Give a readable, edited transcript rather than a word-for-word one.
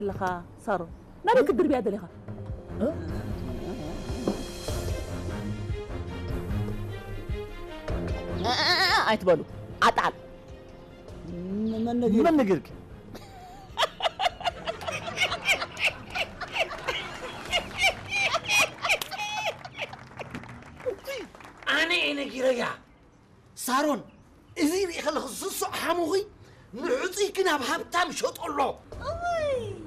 لخا صاروا نبي كدر بيد لخا أيتبالو عطال من نجرك أنا جريا سارون إذا يخلق الصوص حموي نعطي كنا بهبتام شوط الله